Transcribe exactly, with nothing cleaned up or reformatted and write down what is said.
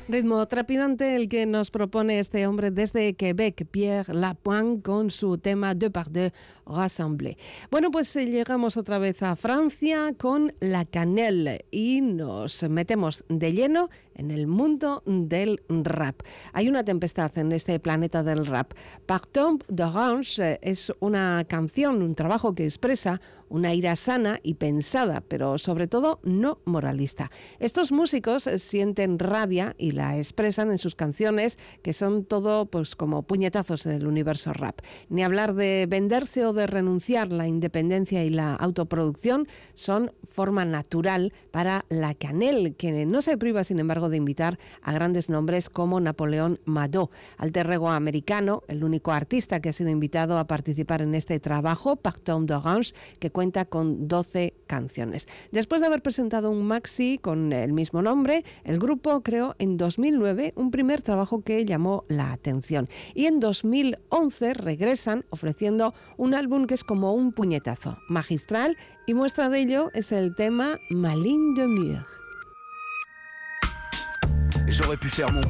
Ritmo trepidante el que nos propone este hombre desde Quebec, Pierre Lapointe, con su tema Deux par deux rassemblés. Bueno, pues llegamos otra vez a Francia con la cannelle y nos metemos de lleno en el mundo del rap. Hay una tempestad en este planeta del rap. Partout d'Orange es una canción, un trabajo que expresa una ira sana y pensada, pero sobre todo no moralista. Estos músicos sienten rabia y la expresan en sus canciones, que son todo pues como puñetazos del universo rap. Ni hablar de venderse o de renunciar. La independencia y la autoproducción son forma natural para la cannelle, que no se priva, sin embargo, de invitar a grandes nombres como Napoleón Madot, alter ego americano, el único artista que ha sido invitado a participar en este trabajo, Partout d'Orange, que cuenta con doce canciones. Después de haber presentado un maxi con el mismo nombre, el grupo creó en dos mil nueve un primer trabajo que llamó la atención. Y en dos mil once regresan ofreciendo un álbum que es como un puñetazo, magistral, y muestra de ello es el tema Ma ligne de mur. J'aurais pu faire mon